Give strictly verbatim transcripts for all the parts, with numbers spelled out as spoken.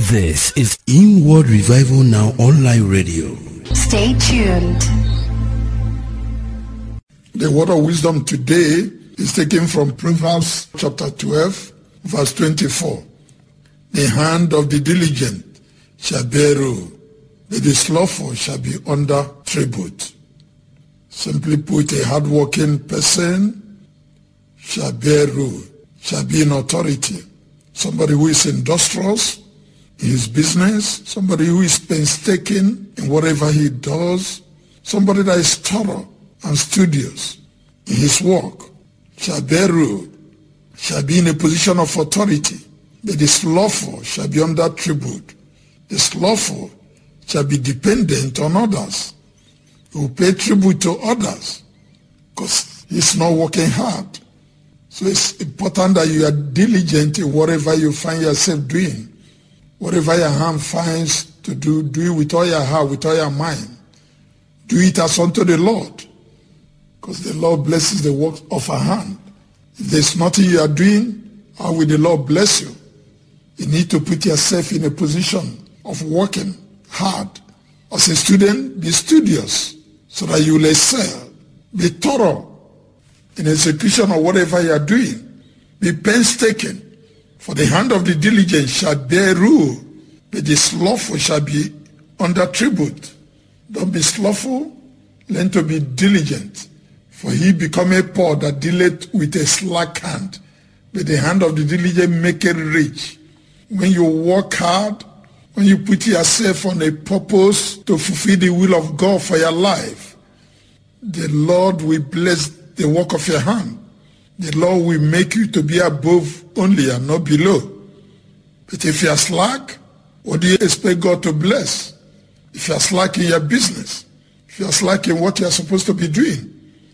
This is Inward Revival Now Online Radio. Stay tuned. The word of wisdom today is taken from Proverbs chapter twelve, verse twenty-four. The hand of the diligent shall bear rule, but the slothful shall be under tribute. Simply put, a hardworking person shall bear rule, shall be in authority. Somebody who is industrious in his business, somebody who is painstaking in whatever he does, somebody that is thorough and studious in his work shall bear rule, shall be in a position of authority. But the slothful shall be under tribute. The slothful shall be dependent on others, who pay tribute to others because he's not working hard. So it's important that you are diligent in whatever you find yourself doing. Whatever your hand finds to do, do it with all your heart, with all your mind. Do it as unto the Lord, because the Lord blesses the work of our hand. If there's nothing you are doing, how will the Lord bless you? You need to put yourself in a position of working hard. As a student, be studious so that you will excel. Be thorough in execution of whatever you are doing. Be painstaking, for the hand of the diligent shall bear rule, but the slothful shall be under tribute. Don't be slothful, learn to be diligent, for he becometh poor that dealeth with a slack hand, but the hand of the diligent maketh rich. When you work hard, when you put yourself on a purpose to fulfill the will of God for your life, the Lord will bless the work of your hand. The Lord will make you to be above only and not below. But if you are slack, what do you expect God to bless? If you are slack in your business, if you are slack in what you are supposed to be doing,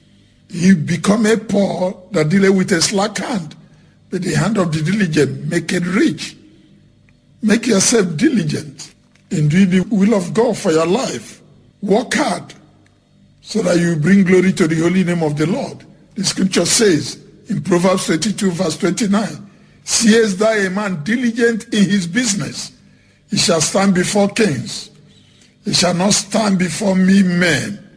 you become a poor that dealeth with a slack hand, but the hand of the diligent make it rich. Make yourself diligent in doing the will of God for your life. Work hard so that you bring glory to the holy name of the Lord. The scripture says in Proverbs twenty-two verse twenty-nine, seest thou a man diligent in his business, he shall stand before kings. He shall not stand before mean men.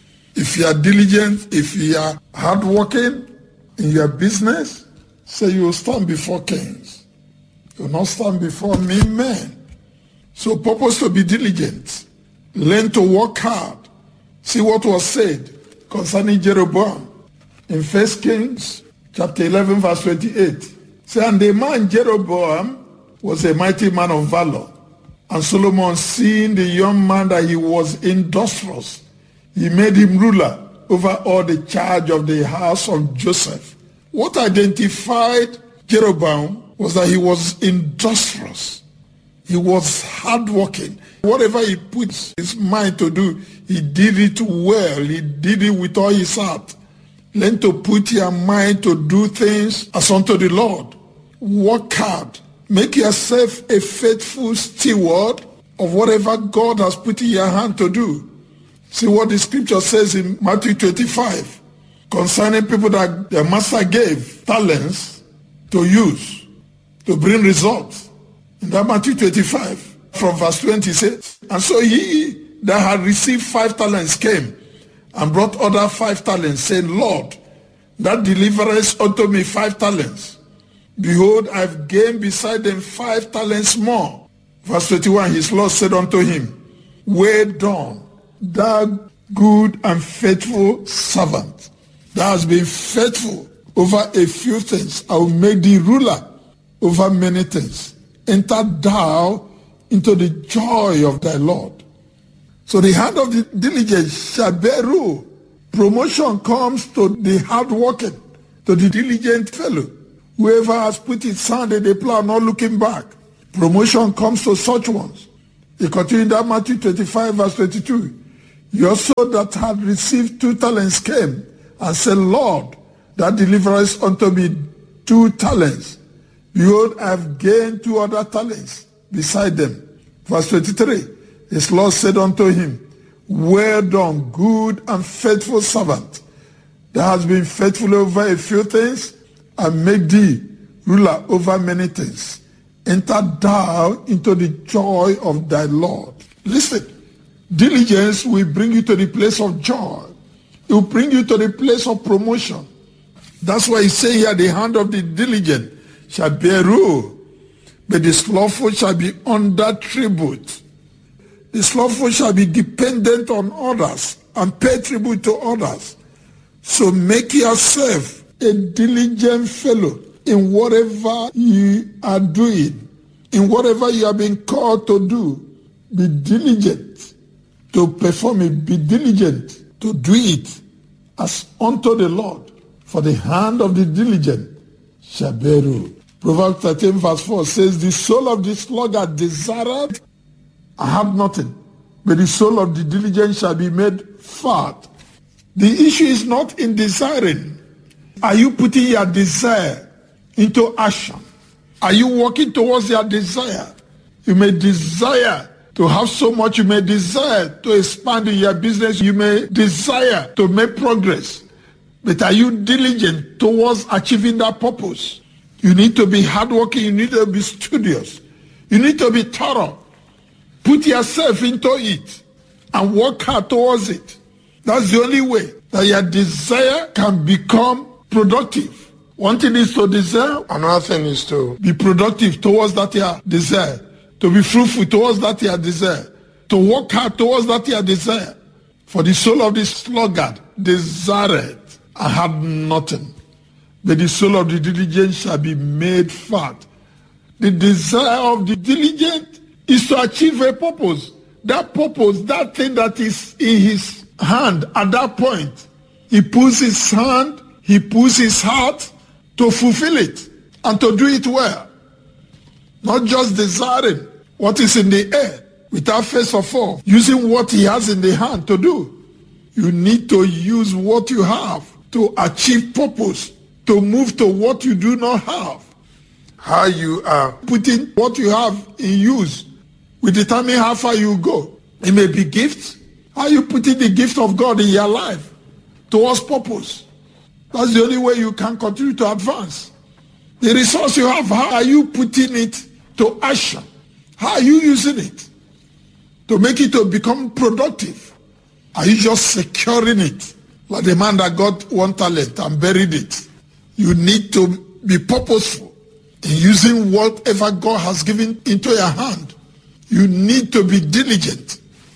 If you are diligent, if you are hardworking in your business, say you will stand before kings. You will not stand before mean men. So purpose to be diligent. Learn to work hard. See what was said concerning Jeroboam in First Kings chapter eleven verse twenty-eight. Say, and the man Jeroboam was a mighty man of valor. And Solomon, seeing the young man that he was industrious, he made him ruler over all the charge of the house of Joseph. What identified Jeroboam was that he was industrious. He was hardworking. Whatever he puts his mind to do, he did it well. He did it with all his heart. Learn to put your mind to do things as unto the Lord. Work hard. Make yourself a faithful steward of whatever God has put in your hand to do. See what the scripture says in Matthew twenty-five concerning people that their master gave talents to use, to bring results. In that Matthew twenty-five, from verse twenty, it says, and so he that had received five talents came and brought other five talents, saying, Lord, that deliverest unto me five talents. Behold, I have gained beside them five talents more. Verse twenty-one, his Lord said unto him, well done, thou good and faithful servant. Thou hast been faithful over a few things. I will make thee ruler over many things. Enter thou into the joy of thy Lord. So the hand of the diligent shall bear rule. Promotion comes to the hardworking, to the diligent fellow. Whoever has put his hand in the plow, not looking back. Promotion comes to such ones. He continued that Matthew twenty-five verse twenty-two. You also that had received two talents came and said, Lord, that deliverest unto me two talents. Behold, I have gained two other talents beside them. Verse twenty-three. His Lord said unto him, well done, good and faithful servant. Thou hast been faithful over a few things, and make thee ruler over many things. enter thou into the joy of thy Lord. Listen, diligence will bring you to the place of joy. It will bring you to the place of promotion. That's why he say here, the hand of the diligent shall bear rule, but the slothful shall be under tribute. The slothful shall be dependent on others and pay tribute to others. So make yourself a diligent fellow in whatever you are doing, in whatever you have been called to do. Be diligent to perform it. Be diligent to do it as unto the Lord. For the hand of the diligent shall bear rule. Proverbs thirteen verse four says, the soul of the sluggard desireth, I have nothing, but the soul of the diligent shall be made fat. The issue is not in desiring. Are you putting your desire into action? Are you working towards your desire? You may desire to have so much. You may desire to expand in your business. You may desire to make progress. But are you diligent towards achieving that purpose? You need to be hardworking. You need to be studious. You need to be thorough. Put yourself into it and work hard towards it. That's the only way that your desire can become productive. One thing is to desire, another thing is to be productive towards that your desire, to be fruitful towards that your desire, to work hard towards that your desire. For the soul of the sluggard desireth and had nothing, but the soul of the diligent shall be made fat. The desire of the diligent is to achieve a purpose. That purpose, that thing that is in his hand at that point, he puts his hand, he puts his heart to fulfill it and to do it well. Not just desiring what is in the air without first of all using what he has in the hand to do. You need to use what you have to achieve purpose, to move to what you do not have. How you are putting what you have in use will determine how far you go. It may be gifts. How you putting the gift of God in your life towards purpose. That's the only way you can continue to advance. The resource you have, how are you putting it to action? How are you using it to make it to become productive? Are you just securing it like the man that got one talent and buried it? You need to be purposeful in using whatever God has given into your hand. You need to be diligent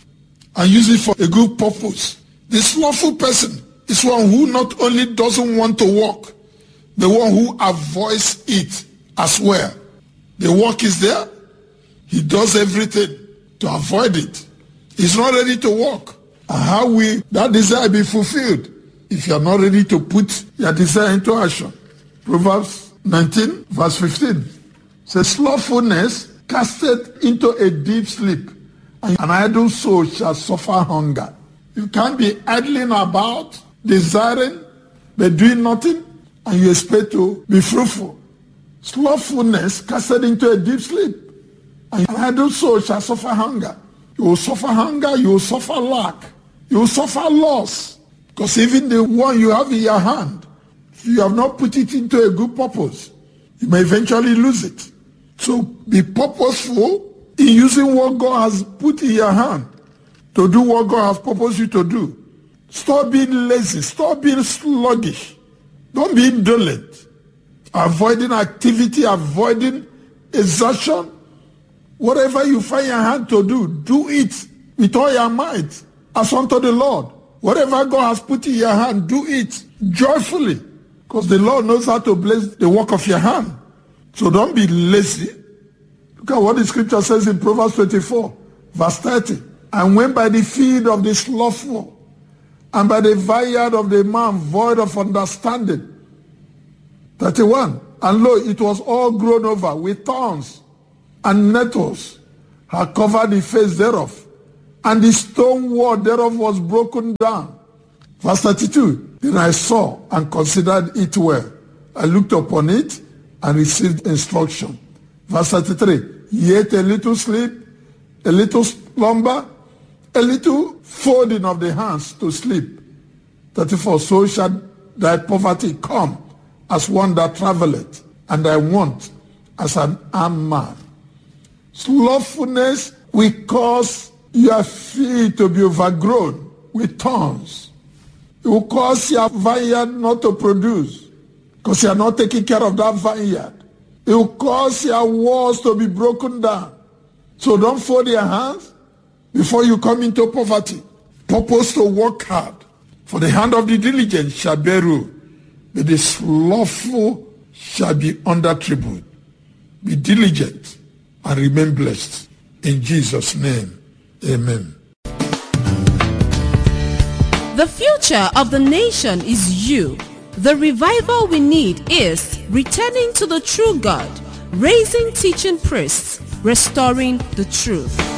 and use it for a good purpose. The slothful person is one who not only doesn't want to work, the one who avoids it as well. The work is there. He does everything to avoid it. He's not ready to work. And how will that desire be fulfilled if you're not ready to put your desire into action? Proverbs nineteen verse fifteen says, slothfulness casteth into a deep sleep, and an idle soul shall suffer hunger. You can't be idling about, desiring, but doing nothing, and you expect to be fruitful. Slothfulness casteth into a deep sleep, and an idle soul shall suffer hunger. You will suffer hunger, you will suffer lack, you will suffer loss, because even the one you have in your hand, if you have not put it into a good purpose, you may eventually lose it. So be purposeful in using what God has put in your hand to do what God has purposed you to do. Stop being lazy. Stop being sluggish. Don't be indolent. Avoiding activity, avoiding exertion. Whatever you find your hand to do, do it with all your might as unto the Lord. Whatever God has put in your hand, do it joyfully, because the Lord knows how to bless the work of your hand. So don't be lazy. Look at what the scripture says in Proverbs twenty-four, verse thirty. And when by the field of the slothful, and by the vineyard of the man void of understanding. thirty-one. And lo, it was all grown over with thorns, and nettles had covered the face thereof, and the stone wall thereof was broken down. Verse thirty-two. Then I saw and considered it well. I looked upon it and received instruction. Verse thirty-three. Yet a little sleep, a little slumber, a little folding of the hands to sleep. thirty-four. So shall thy poverty come as one that travelleth, and thy want as an armed man. Slothfulness will cause your field to be overgrown with thorns. It will cause your vineyard not to produce because you are not taking care of that vineyard. It will cause your walls to be broken down. So don't fold your hands before you come into poverty. Purpose to work hard. For the hand of the diligent shall bear rule, but the slothful shall be under tribute. Be diligent and remain blessed. In Jesus' name, amen. The future of the nation is you. The revival we need is returning to the true God, raising teaching priests, restoring the truth.